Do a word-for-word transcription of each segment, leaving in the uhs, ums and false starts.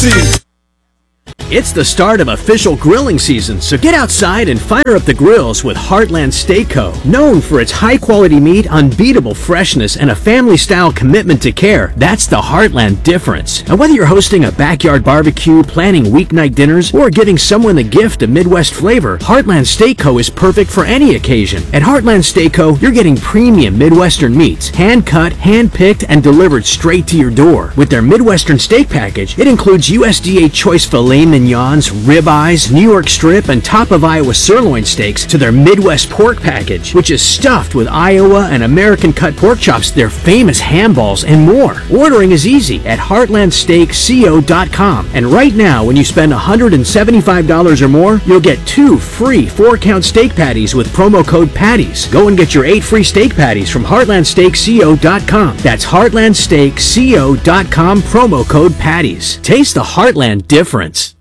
season. It's the start of official grilling season, so get outside and fire up the grills with Heartland Steak Co. Known for its high-quality meat, unbeatable freshness, and a family-style commitment to care, that's the Heartland difference. And whether you're hosting a backyard barbecue, planning weeknight dinners, or giving someone the gift of Midwest flavor, Heartland Steak Co. is perfect for any occasion. At Heartland Steak Co., you're getting premium Midwestern meats, hand-cut, hand-picked, and delivered straight to your door. With their Midwestern steak package, it includes U S D A choice filet mignons, ribeyes, New York strip, and top of Iowa sirloin steaks to their Midwest pork package, which is stuffed with Iowa and American cut pork chops, their famous ham balls, and more. Ordering is easy at heartland steak co dot com. And right now, when you spend one hundred seventy-five dollars or more, you'll get two free four-count steak patties with promo code PATTIES. Go and get your eight free steak patties from heartland steak co dot com. That's heartland steak co dot com, promo code PATTIES. Taste the Heartland difference.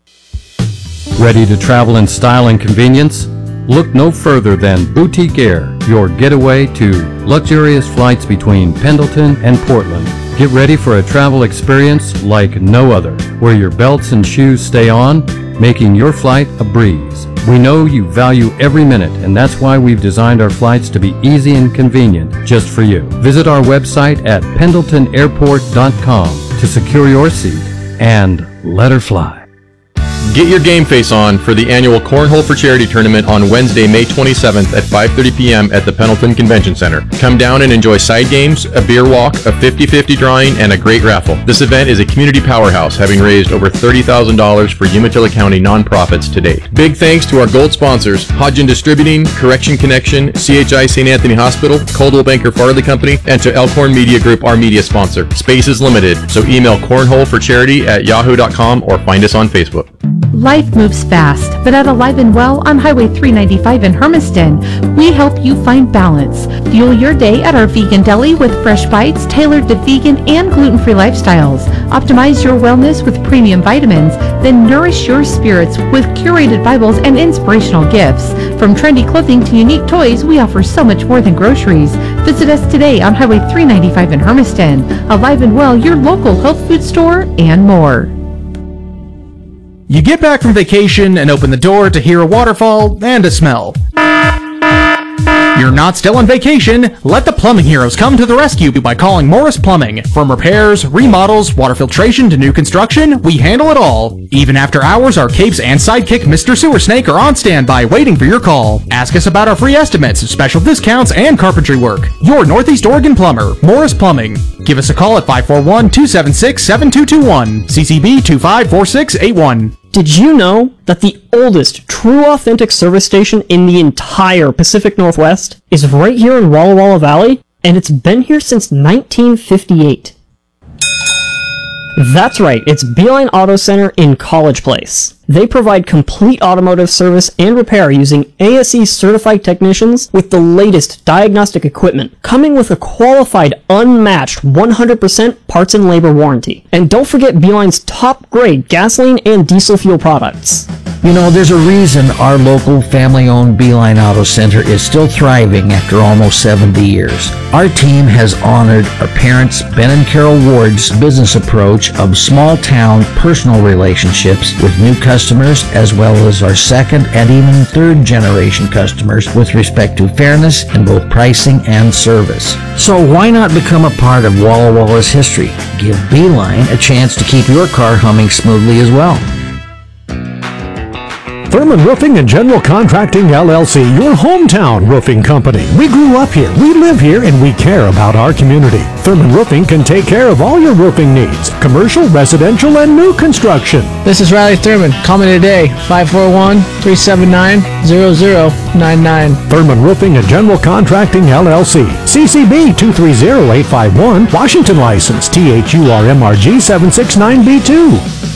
Ready to travel in style and convenience? Look no further than Boutique Air, your getaway to luxurious flights between Pendleton and Portland. Get ready for a travel experience like no other, where your belts and shoes stay on, making your flight a breeze. We know you value every minute, and that's why we've designed our flights to be easy and convenient just for you. Visit our website at pendleton airport dot com to secure your seat and let her fly. Get your game face on for the annual Cornhole for Charity tournament on Wednesday, May twenty-seventh at five thirty p.m. at the Pendleton Convention Center. Come down and enjoy side games, a beer walk, a fifty-fifty drawing, and a great raffle. This event is a community powerhouse, having raised over thirty thousand dollars for Umatilla County nonprofits to date. Big thanks to our gold sponsors, Hodgin Distributing, Correction Connection, C H I Saint Anthony Hospital, Coldwell Banker Farley Company, and to Elkhorn Media Group, our media sponsor. Space is limited, so email cornholeforcharity at yahoo dot com or find us on Facebook. Life moves fast, but at Alive and Well on Highway three ninety-five in Hermiston, we help you find balance. Fuel your day at our vegan deli with fresh bites tailored to vegan and gluten-free lifestyles. Optimize your wellness with premium vitamins, then nourish your spirits with curated Bibles and inspirational gifts. From trendy clothing to unique toys, we offer so much more than groceries. Visit us today on Highway three ninety-five in Hermiston. Alive and Well, your local health food store, and more. You get back from vacation and open the door to hear a waterfall and a smell. You're not still on vacation. Let the plumbing heroes come to the rescue by calling Morris Plumbing. From repairs, remodels, water filtration to new construction, we handle it all. Even after hours, our capes and sidekick Mister Sewer Snake are on standby waiting for your call. Ask us about our free estimates, special discounts, and carpentry work. Your Northeast Oregon plumber, Morris Plumbing. Give us a call at five four one, two seven six, seven two two one, C C B two five four six eight one. Did you know that the oldest true authentic service station in the entire Pacific Northwest is right here in Walla Walla Valley? And it's been here since nineteen fifty-eight. That's right, it's Beeline Auto Center in College Place. They provide complete automotive service and repair using A S E certified technicians with the latest diagnostic equipment, coming with a qualified, unmatched one hundred percent parts and labor warranty. And don't forget Beeline's top grade gasoline and diesel fuel products. You know, there's a reason our local family-owned Beeline Auto Center is still thriving after almost seventy years. Our team has honored our parents, Ben and Carol Ward's business approach of small-town personal relationships with new customers, as well as our second and even third-generation customers with respect to fairness in both pricing and service. So why not become a part of Walla Walla's history? Give Beeline a chance to keep your car humming smoothly as well. Thurman Roofing and General Contracting, L L C, your hometown roofing company. We grew up here, we live here, and we care about our community. Thurman Roofing can take care of all your roofing needs, commercial, residential, and new construction. This is Riley Thurman. Call me today, five four one, three seven nine, zero zero nine nine. Thurman Roofing and General Contracting, L L C, C C B two three zero eight five one, Washington license, T H U R M R G seven six nine B two.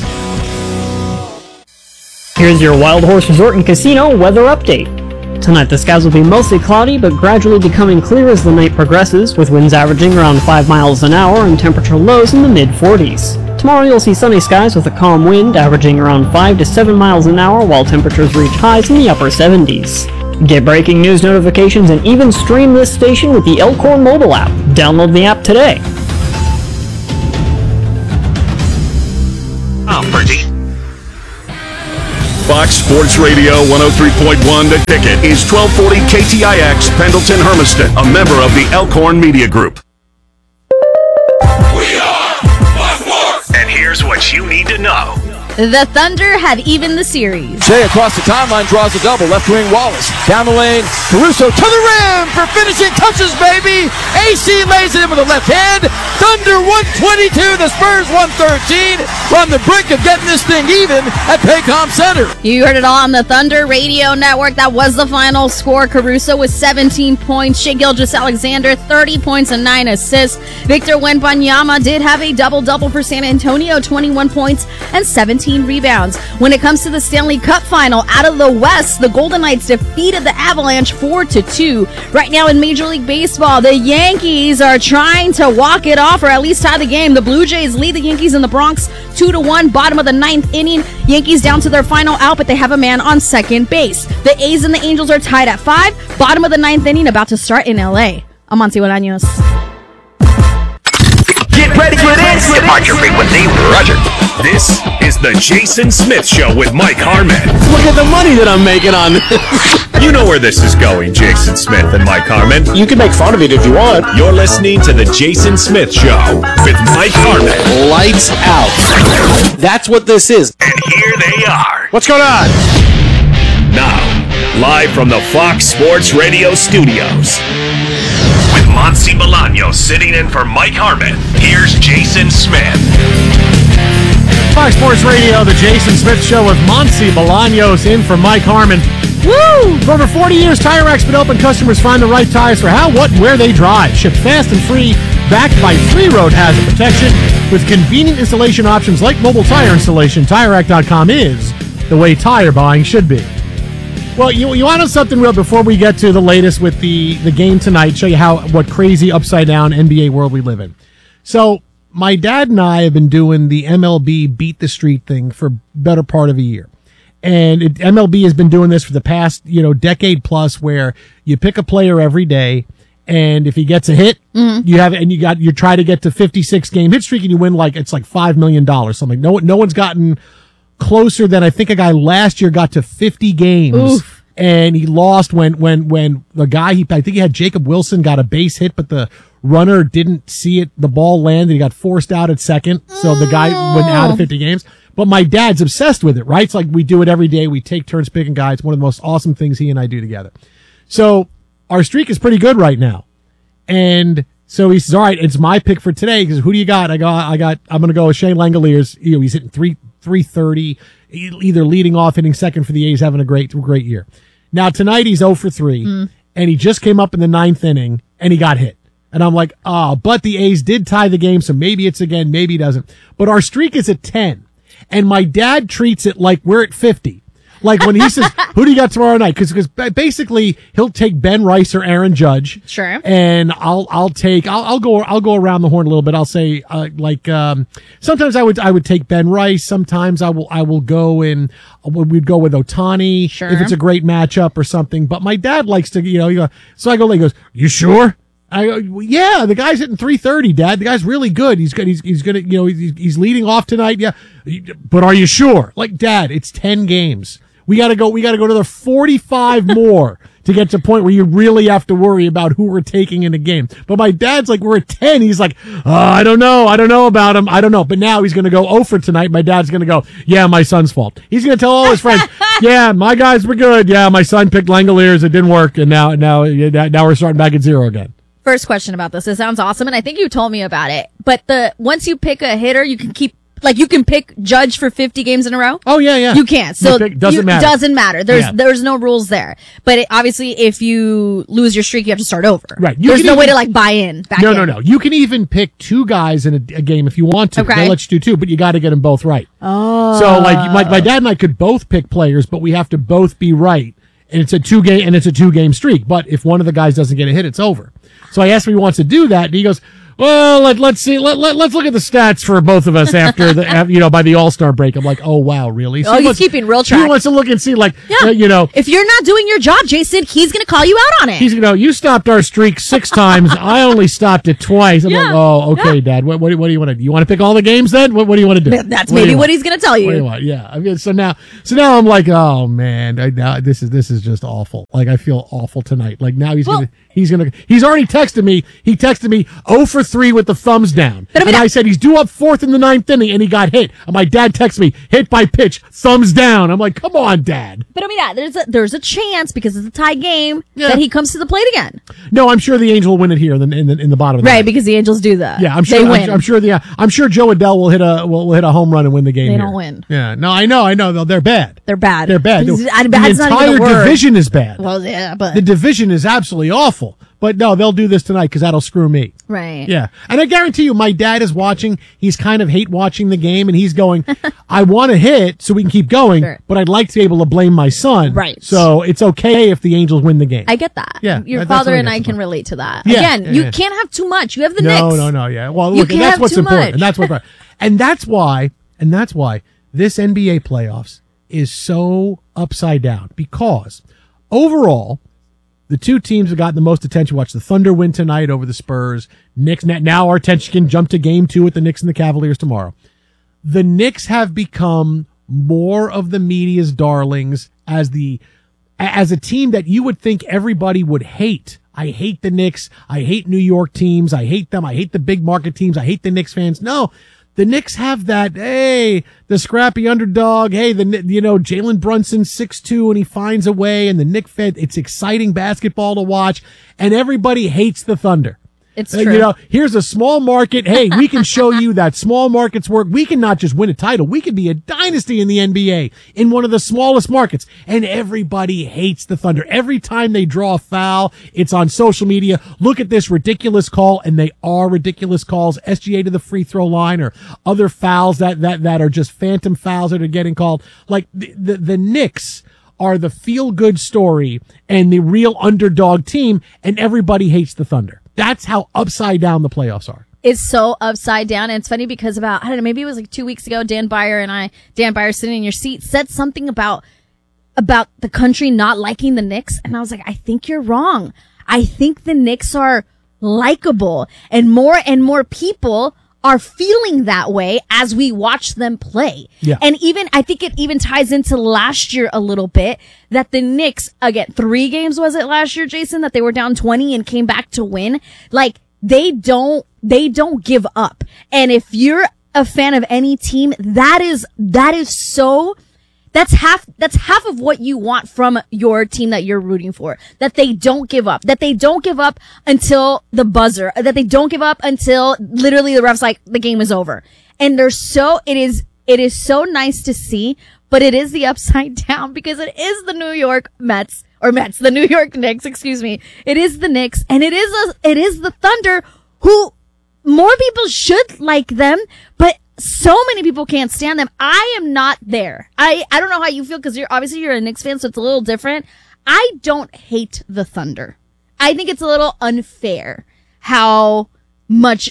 Here's your Wild Horse Resort and Casino weather update. Tonight the skies will be mostly cloudy, but gradually becoming clear as the night progresses, with winds averaging around five miles an hour and temperature lows in the mid forties. Tomorrow you'll see sunny skies with a calm wind averaging around five to seven miles an hour, while temperatures reach highs in the upper seventies. Get breaking news notifications and even stream this station with the Elkhorn mobile app. Download the app today. com for de- Fox Sports Radio one oh three point one The Ticket is twelve forty K T I X Pendleton Hermiston, a member of the Elkhorn Media Group. We are Fox Sports! And here's what you need to know. The Thunder have evened the series. Shea across the timeline draws a double. Left wing Wallace. Down the lane. Caruso to the rim for finishing touches, baby. A C lays it in with the left hand. Thunder one twenty-two. The Spurs one thirteen. We're on the brink of getting this thing even at Paycom Center. You heard it all on the Thunder Radio Network. That was the final score. Caruso with seventeen points. Shea Gilgeous-Alexander, thirty points and nine assists. Victor Wembanyama did have a double-double for San Antonio, twenty-one points and seventeen rebounds. When it comes to the Stanley Cup final, out of the West, the Golden Knights defeated the Avalanche four to two. Right now in Major League Baseball, the Yankees are trying to walk it off or at least tie the game. The Blue Jays lead the Yankees in the Bronx two to one. Bottom of the ninth inning, Yankees down to their final out, but they have a man on second base. The A's and the Angels are tied at five. Bottom of the ninth inning about to start in L A. I'm Monty Bolaños. Get ready for this! Departure frequency, Roger. This is the Jason Smith Show with Mike Harmon. Look at the money that I'm making on this. You know where this is going, Jason Smith and Mike Harmon. You can make fun of it if you want. You're listening to the Jason Smith Show with Mike Harmon. Lights out. That's what this is. And here they are. What's going on? Now, live from the Fox Sports Radio studios. With Monty Bolaños sitting in for Mike Harmon, here's Jason Smith. Fox Sports Radio, the Jason Smith Show with Monty Bolaños in for Mike Harmon. Woo! For over forty years, Tire Rack's been helping customers find the right tires for how, what, and where they drive. Shipped fast and free, backed by free road hazard protection. With convenient installation options like mobile tire installation, Tire Rack dot com is the way tire buying should be. Well, you you want to know something real before we get to the latest with the, the game tonight, show you how what crazy upside down N B A world we live in. So, my dad and I have been doing the M L B Beat the Street thing for better part of a year. And it, M L B has been doing this for the past, you know, decade plus, where you pick a player every day, and if he gets a hit, mm-hmm. you have and you got you try to get to fifty-six game hit streak, and you win like it's like five million dollars something. No no one's gotten closer than I think a guy last year got to fifty games. Oof. And he lost when, when, when the guy, he, I think he had Jacob Wilson got a base hit, but the runner didn't see it. The ball landed. He got forced out at second. So the guy went out of fifty games. But my dad's obsessed with it, right? It's like we do it every day. We take turns picking guys. It's one of the most awesome things he and I do together. So our streak is pretty good right now. And so he says, all right, it's my pick for today. Because who do you got? I go, I got, I'm going to go with Shea Langoliers. You know, he's hitting three, three thirty, either leading off, hitting second for the A's, having a great, great year. Now tonight he's oh for three, mm. and he just came up in the ninth inning and he got hit. And I'm like, oh, but the A's did tie the game, so maybe it's again, maybe he doesn't. But our streak is at ten, and my dad treats it like we're at fifty. Like when he says, who do you got tomorrow night? Because because basically he'll take Ben Rice or Aaron Judge. Sure. And I'll I'll take I'll I'll go I'll go around the horn a little bit. I'll say uh, like um sometimes I would I would take Ben Rice. Sometimes I will I will go and we'd go with Ohtani sure. if it's a great matchup or something. But my dad likes to you know you go, so I go he goes, you sure? I go, well, yeah, the guy's hitting three thirty, Dad. The guy's really good. He's good. He's, he's gonna, you know, he's, he's leading off tonight. Yeah. But are you sure? Like, Dad, it's ten games. We gotta go, we gotta go to the forty-five more to get to a point where you really have to worry about who we're taking in a game. But my dad's like, we're at ten. He's like, oh, I don't know. I don't know about him. I don't know. But now he's gonna go oh for tonight. My dad's gonna go, yeah, my son's fault. He's gonna tell all his friends, yeah, my guys were good. Yeah, my son picked Langoliers. It didn't work. And now, now, now we're starting back at zero again. First question about this. It sounds awesome, and I think you told me about it. But the once you pick a hitter, you can keep like you can pick Judge for fifty games in a row. Oh yeah, yeah. You can't. So pick, doesn't you, matter. Doesn't matter. There's yeah. there's no rules there. But it, obviously, if you lose your streak, you have to start over. Right. You there's no even, way to like buy in. Back no, in. no, no. You can even pick two guys in a, a game if you want to. Okay. They'll let you do two, but you got to get them both right. Oh. So like my my dad and I could both pick players, but we have to both be right. And it's a two game and it's a two game streak. But if one of the guys doesn't get a hit, it's over. So I asked him if he wants to do that, and he goes, Well, let, let's see. Let, let, let's look at the stats for both of us after the, after, you know, by the All-Star break. I'm like, oh, wow, really? Oh, he's wants, keeping real track. He wants to look and see, like, yeah. uh, you know. If you're not doing your job, Jason, he's going to call you out on it. He's, you know, you stopped our streak six times. I only stopped it twice. I'm Yeah. like, oh, okay, Yeah. Dad. What, what, what do you want to do? You want to pick all the games then? What, what do you want to do? That's What do maybe you what want? he's going to tell you. What do you want? Yeah. I mean, so now, so now I'm like, oh man, I, now this is this is just awful. Like I feel awful tonight. Like now he's Well- gonna he's gonna he's already texted me. He texted me oh for three with the thumbs down, But I mean, and I said he's due up fourth in the ninth inning, and he got hit. And my dad texted me, hit by pitch, thumbs down. I'm like, come on, Dad. But I mean, yeah, there's a there's a chance because it's a tie game Yeah. that he comes to the plate again. No, I'm sure the Angel will win it here in the in the, in the bottom of the Right, ninth. because the Angels do that. Yeah, I'm sure. They I'm, win. I'm sure the I'm sure Joe Adele will hit a will, will hit a home run and win the game. They here. don't win. Yeah, no, I know, I know. They're bad. They're bad. They're bad. This The, is- I- the bad's not even entire a word. division is bad. Well, yeah, but The division is absolutely awful. But no, they'll do this tonight because that'll screw me. right. Yeah. And I guarantee you, my dad is watching. He's kind of hate watching the game, and he's going, I want to hit so we can keep going, Sure. but I'd like to be able to blame my son. Right. So it's okay if the Angels win the game. I get that. Yeah, Your that- that's father what I and get I so can far. relate to that. Yeah, Again, yeah, you yeah. can't have too much. You have the no, Knicks. no, no, yeah. Well, You look, and can't that's have what's too important. much. And that's what, and that's why, and that's why this N B A playoffs is so upside down because overall, the two teams have gotten the most attention. Watch the Thunder win tonight over the Spurs. Knicks, now our attention can jump to game two with the Knicks and the Cavaliers tomorrow. The Knicks have become more of the media's darlings as the, as a team that you would think everybody would hate. I hate the Knicks. I hate New York teams. I hate them. I hate the big market teams. I hate the Knicks fans. No, the Knicks have that, hey, the scrappy underdog. Hey, the, you know, Jalen Brunson, six two, and he finds a way, and the Knicks fan, it's exciting basketball to watch, and everybody hates the Thunder. It's Uh, true. You know, here's a small market. Hey, we can show you that small markets work. We can not just win a title. We can be a dynasty in the N B A in one of the smallest markets. And everybody hates the Thunder. Every time they draw a foul, it's on social media. Look at this ridiculous call. And they are ridiculous calls. S G A to the free throw line or other fouls that, that, that are just phantom fouls that are getting called. Like the, the, the Knicks are the feel good story and the real underdog team. And everybody hates the Thunder. That's how upside down the playoffs are. It's so upside down. And it's funny because about, I don't know, maybe it was like two weeks ago, Dan Byer and I, Dan Byer sitting in your seat, said something about, about the country not liking the Knicks. And I was like, I think you're wrong. I think the Knicks are likable and more and more people are feeling that way as we watch them play. Yeah. And even, I think it even ties into last year a little bit that the Knicks, again, three games was it last year, Jason, that they were down twenty and came back to win. Like, they don't, they don't give up. And if you're a fan of any team, that is, that is so, that's half, that's half of what you want from your team that you're rooting for. That they don't give up. That they don't give up until the buzzer. That they don't give up until literally the ref's like, the game is over. And they're so, it is, it is so nice to see, but it is the upside down because it is the New York Mets, or Mets, the New York Knicks, excuse me. It is the Knicks, and it is a, it is the Thunder who more people should like them, but so many people can't stand them. I am not there. I, I don't know how you feel because you're obviously you're a Knicks fan, so it's a little different. I don't hate the Thunder. I think it's a little unfair how much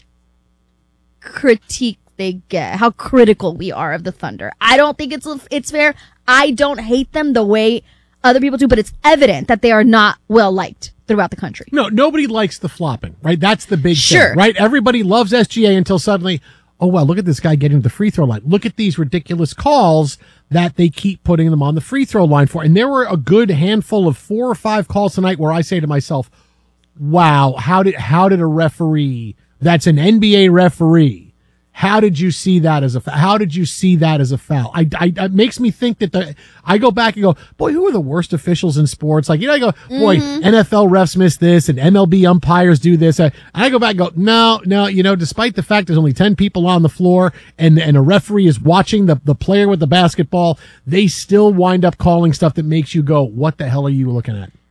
critique they get, how critical we are of the Thunder. I don't think it's it's fair. I don't hate them the way other people do, but it's evident that they are not well liked throughout the country. No, nobody likes the flopping, right? That's the big Sure. thing, right? Everybody loves S G A until suddenly, oh, well, look at this guy getting to the free throw line. Look at these ridiculous calls that they keep putting them on the free throw line for. And there were a good handful of four or five calls tonight where I say to myself, wow, how did, how did a referee that's an N B A referee, how did you see that as a foul? How did you see that as a foul? I, I, it makes me think that the, I go back and go, boy, who are the worst officials in sports? Like, you know, I go, boy, Mm-hmm. N F L refs miss this and M L B umpires do this. And I go back and go, no, no, you know, despite the fact there's only ten people on the floor and, and a referee is watching the, the player with the basketball, they still wind up calling stuff that makes you go, what the hell are you looking at?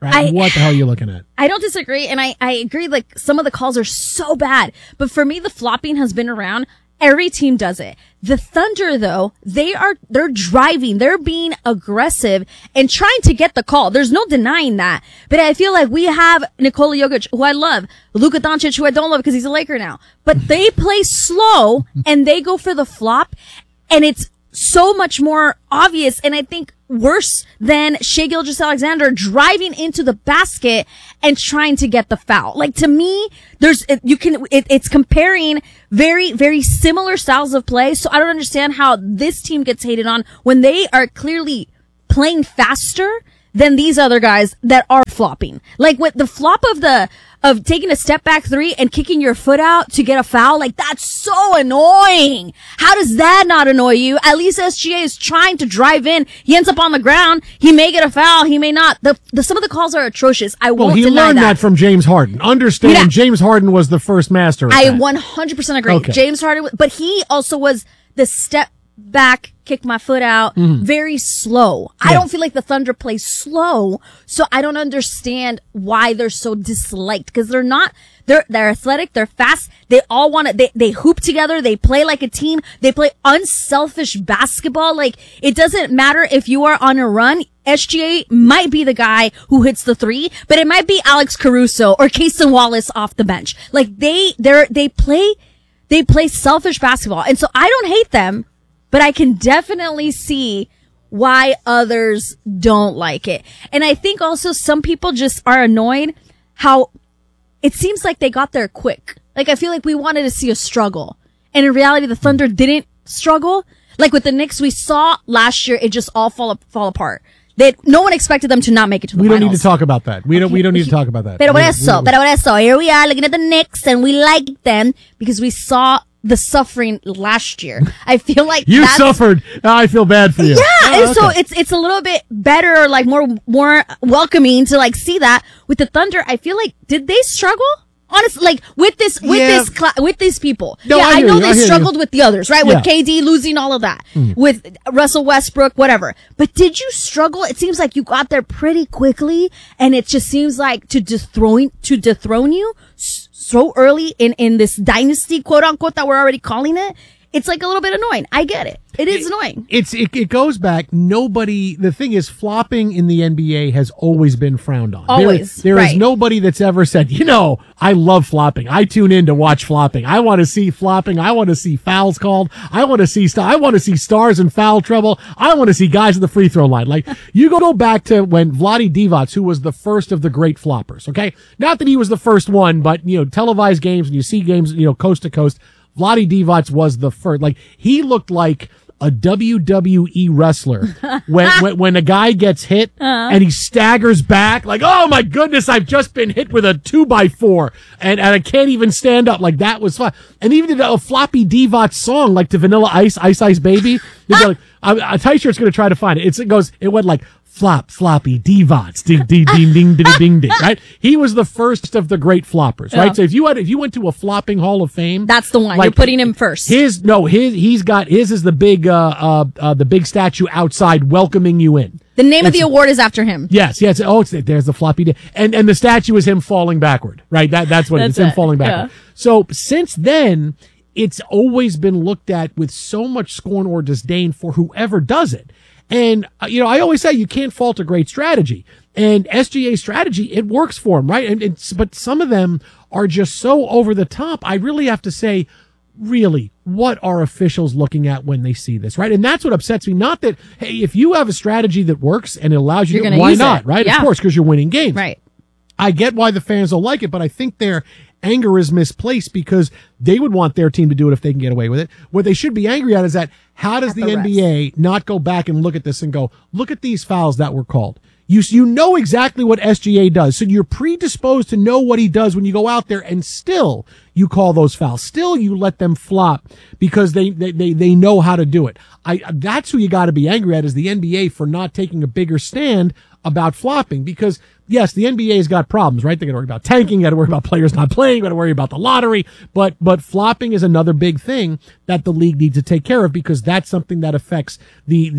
right? I- what the hell are you looking at? I don't disagree, and I, I agree, like, some of the calls are so bad. But for me, the flopping has been around. Every team does it. The Thunder, though, they are, they're driving, they're being aggressive and trying to get the call. There's no denying that. But I feel like we have Nikola Jokic, who I love, Luka Doncic, who I don't love because he's a Laker now. But they play slow and they go for the flop, and it's so much more obvious, and I think worse than Shai Gilgeous-Alexander driving into the basket and trying to get the foul. Like, to me, there's, you can, it, it's comparing very, very similar styles of play. So I don't understand how this team gets hated on when they are clearly playing faster than these other guys that are flopping. Like, with the flop of the, of taking a step back three and kicking your foot out to get a foul, like, that's so annoying. How does that not annoy you? At least S G A is trying to drive in. He ends up on the ground. He may get a foul. He may not. The, the some of the calls are atrocious. I Well, won't he deny learned that. that. from James Harden. Understand, Yeah. James Harden was the first master of I that. one hundred percent agree. Okay. James Harden, but he also was the step back, kick my foot out, Mhm. very slow. I Yeah. don't feel like the Thunder play slow, so I don't understand why they're so disliked, because they're not, they're, they're athletic, they're fast, they all want to, they, they hoop together, they play like a team, they play unselfish basketball. Like, it doesn't matter if you are on a run, S G A might be the guy who hits the three, but it might be Alex Caruso or Cason Wallace off the bench. Like, they, they're, they play, they play selfish basketball. And so I don't hate them, but I can definitely see why others don't like it. And I think also some people just are annoyed how it seems like they got there quick. Like, I feel like we wanted to see a struggle. And in reality, the Thunder didn't struggle. Like with the Knicks, we saw last year, it just all fall, fall apart. That no one expected them to not make it to the We finals. don't need to talk about that. We don't. We don't need to talk about that. Pero por We- eso, we- pero por eso, here we are looking at the Knicks, and we like them because we saw the suffering last year. I feel like You that's, suffered. I feel bad for you. yeah, Oh, and so okay. it's it's a little bit better, like more more welcoming to like see that. With the Thunder, I feel like, did they struggle? Honestly, like with this with Yeah. this cla- with these people. No, yeah, I I, hear know you, I they hear struggled you. with the others, right? Yeah. With K D losing all of that, Mm. with Russell Westbrook, whatever. But did you struggle? It seems like you got there pretty quickly, and it just seems like to dethrone to dethrone you s- so early in in this dynasty, quote unquote, that we're already calling it. It's like a little bit annoying. I get it. It is annoying. It's it, it goes back. Nobody. The thing is, flopping in the N B A has always been frowned on. Always, there, there is right. nobody that's ever said, you know, I love flopping. I tune in to watch flopping. I want to see flopping. I want to see fouls called. I want to see st- I want to see stars in foul trouble. I want to see guys at the free throw line. Like, you go back to when Vlade Divac, who was the first of the great floppers. Okay, not that he was the first one, but you know, televised games and you see games, you know, coast to coast. Vlade Divac was the first. Like, he looked like a W W E wrestler when, when when a guy gets hit Uh-huh. and he staggers back like, oh my goodness, I've just been hit with a two by four and, and I can't even stand up. Like, that was fun. And even did a floppy Divac song like to Vanilla Ice, Ice Ice Baby. They'd be like, a, a tight shirt's going to try to find it. It's, it goes, it went like flop, floppy, Divac, ding, ding, ding, ding, ding, ding, ding, right? He was the first of the great floppers, right? Yeah. So if you had, if you went to a flopping Hall of Fame, That's the one. You're putting him first. His no, his he's got his is the big uh uh, uh the big statue outside welcoming you in. The name of That's- the award is after him. Yes, yes. Oh, it's there's the floppy di- and and the statue is him falling backward, right? That that's what That's it's him it, falling backward. yeah. So since then, it's always been looked at with so much scorn or disdain for whoever does it. And uh, you know, I always say you can't fault a great strategy. And S G A strategy, it works for him, right? And it's but some of them are just so over the top. I really have to say, really, what are officials looking at when they see this, right? And that's what upsets me. Not that, hey, if you have a strategy that works and it allows you You're to, gonna why use not, it. right? Yeah. Of course, because you're winning games. Right. I get why the fans don't like it, but I think their anger is misplaced because they would want their team to do it if they can get away with it. What they should be angry at is that how does At the, the N B A not go back and look at this and go, look at these fouls that were called. You, you know exactly what S G A does. So you're predisposed to know what he does when you go out there, and still you call those fouls. Still you let them flop because they, they, they, they know how to do it. I, that's who you got to be angry at, is the N B A for not taking a bigger stand about flopping, because yes, the N B A's got problems, right? They got to worry about tanking, got to worry about players not playing, got to worry about the lottery, but, but flopping is another big thing that the league needs to take care of, because that's something that affects the, the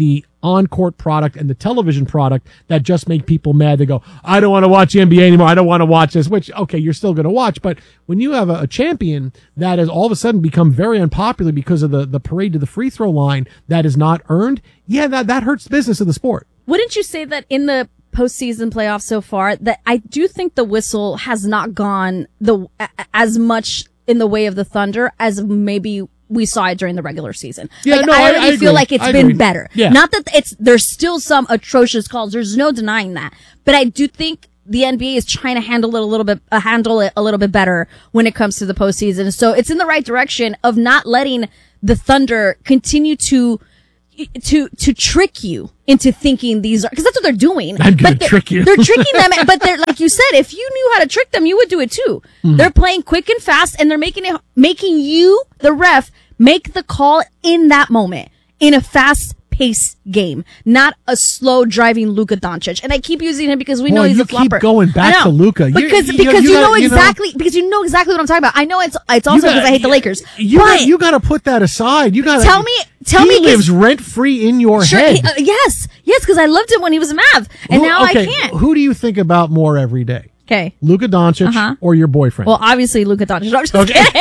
on-court product and the television product that just make people mad. They go, I don't want to watch the N B A anymore. I don't want to watch this, which, okay, you're still going to watch. But when you have a, a champion that has all of a sudden become very unpopular because of the, the parade to the free throw line that is not earned, yeah, that, that hurts the business of the sport. Wouldn't you say that in the postseason playoffs so far, that I do think the whistle has not gone the as much in the way of the Thunder as maybe we saw it during the regular season. Yeah, like, no, I I, already I feel agree. like it's I been agree. better. Yeah. Not that it's there's still some atrocious calls. There's no denying that. But I do think the N B A is trying to handle it a little bit, uh, handle it a little bit better when it comes to the postseason. So it's in the right direction of not letting the Thunder continue to to to trick you into thinking these are, because that's what they're doing. I'm gonna but they're, trick you. They're tricking them, but they're, like you said, if you knew how to trick them, you would do it too. Mm. They're playing quick and fast, and they're making it, making you, the ref, make the call in that moment in a fast pace game, not a slow driving Luka Doncic. And I keep using him because we Boy, know he's you a flopper. keep going back I know. to Luka. You- because you- because you you, gotta- know you know- exactly because you know exactly what I'm talking about. I know it's it's You also gotta- because I hate the Lakers. You but got, you got to put that aside. You got to Tell me- tell he me 'cause- lives rent free in your sure, head. he- uh, yes, yes, because I loved him when he was a Mav, and Who- now okay, I can't. Who do you think about more every day? Okay. Luka Doncic Uh-huh. or your boyfriend? Well, obviously Luka Doncic. No, I'm just Okay. kidding.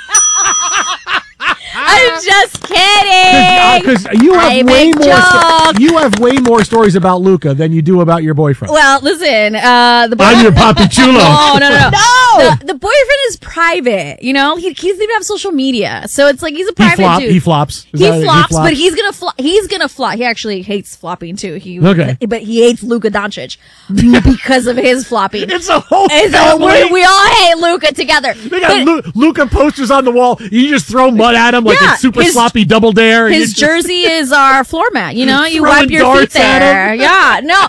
I'm just kidding. Because you have I way make more. sto- jokes. you have way more stories about Luka than you do about your boyfriend. Well, listen, uh, the boy- I'm your papi chulo. No, no, no, no. No! The, the boyfriend is private. You know, he, he doesn't even have social media, so it's like he's a He private flop- dude. he flops. Is He that- he flops, flops? but he's gonna flop. He's gonna flop. He actually hates flopping too. He Okay. but he hates Luka Doncic because of his flopping. It's a whole It's a- family. we, we all hate Luka together. They got But- Lu- Luka posters on the wall. You just throw mud at him like Yeah, it's super his- sloppy double dare. and His you just- jersey is our floor mat. You know, you Throwing wipe your feet darts at there. him. Yeah, no,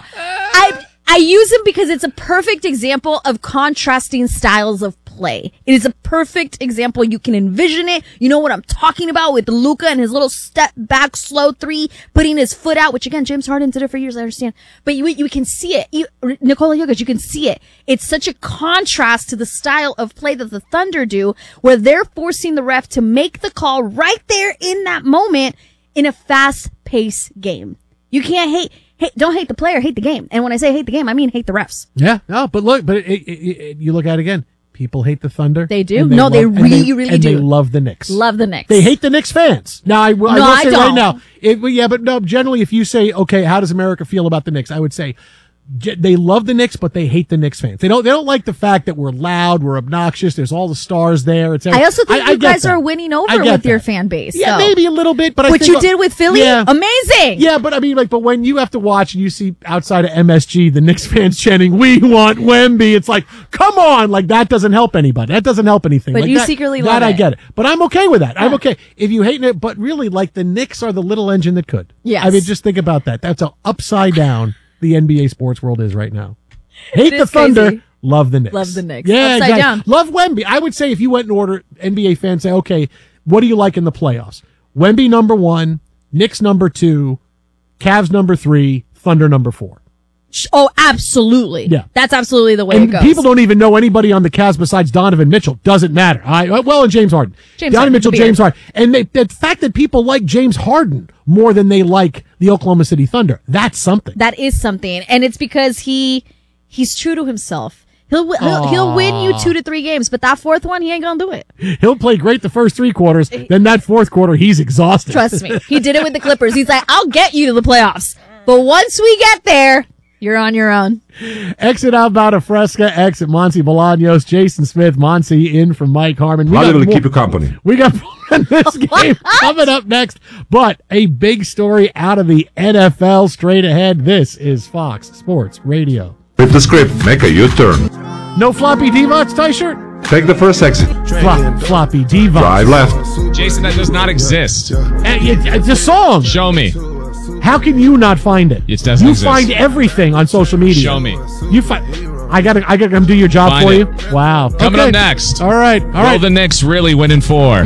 I I use him because it's a perfect example of contrasting styles of play. It is a perfect example. You can envision it. You know what I'm talking about with Luka and his little step back slow three, putting his foot out, which again, James Harden did it for years. I understand, but you you can see it. You, Nikola Jokic, you can see it. It's such a contrast to the style of play that the Thunder do, where they're forcing the ref to make the call right there in that moment in a fast-paced game. You can't hate. Hate, don't hate the player, hate the game. And when I say hate the game, I mean hate the refs. Yeah, no, but look, but it, it, it, it- you look at it again. People hate the Thunder. They do. and No, they and really, really and do. they love the Knicks. Love the Knicks. They hate the Knicks fans. Now, I, will- I No, will I say right don't. now, it, well, yeah, but no, generally, if you say, okay, how does America feel about the Knicks? I would say ge- they love the Knicks, but they hate the Knicks fans. They don't. They don't like the fact that we're loud, we're obnoxious. There's all the stars there. It's. I also think I you get guys that. are winning over I get with your that. fan base. Yeah, so. maybe a little bit, but I What think, you did with Philly, yeah. amazing. Yeah, but I mean, like, but when you have to watch and you see outside of M S G the Knicks fans chanting, "We want Wemby," it's like, come on, like that doesn't help anybody. That doesn't help anything. But Like, you that, secretly that love I it. get it. But I'm okay with that. I'm okay if you hate it. But really, like the Knicks are the little engine that could. Yes. I mean, just think about that. That's how upside down the N B A sports world is right now. Hate It the is Thunder. crazy. Love the Knicks. Love the Knicks. Yeah, Upside exactly. down. Love Wemby. I would say if you went in order, N B A fans say, okay, what do you like in the playoffs? Wemby number one, Knicks number two, Cavs number three, Thunder number four. Oh, absolutely. Yeah. That's absolutely the way And it goes. people don't even know anybody on the Cavs besides Donovan Mitchell. Doesn't matter. I, well, and James Harden. James Donovan Harden, Mitchell, the James beard. Harden. And they, the fact that people like James Harden more than they like the Oklahoma City Thunder, that's something. That is something, and it's because he he's true to himself. He'll he'll, he'll win you two to three games, but that fourth one, he ain't gonna do it. He'll play great the first three quarters. Then that fourth quarter, he's exhausted. Trust me, he did it with the Clippers. He's like, I'll get you to the playoffs, but once we get there, you're on your own. Exit Outbound of Fresca, exit Monty Bolaños, Jason Smith, Monty in from Mike Harmon. We Probably got will more- keep you company. We got more on this game coming up next, but a big story out of the N F L straight ahead. This is Fox Sports Radio. Flip the script, make a U-turn. No floppy D-Vox tie shirt? Take the first exit. Flop, floppy D-Vox. Drive left. Jason, that does not exist. And it- It's a song. Show me. How can you not find it? It doesn't You exist. find everything on social media. Show me. You find. I gotta. I gotta come do your job Find for it. you. Wow. Coming Okay. up next. All right. All Will right. the Knicks really win in four?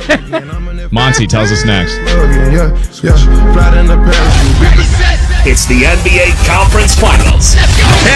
Monty tells us next. It's the N B A Conference Finals.